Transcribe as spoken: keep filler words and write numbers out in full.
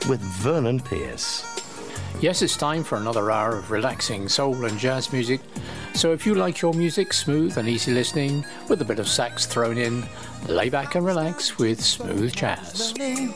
with Vernon Pierce. Yes, it's time for another hour of relaxing soul and jazz music. So if you like your music smooth and easy listening with a bit of sax thrown in, lay back and relax with smooth jazz.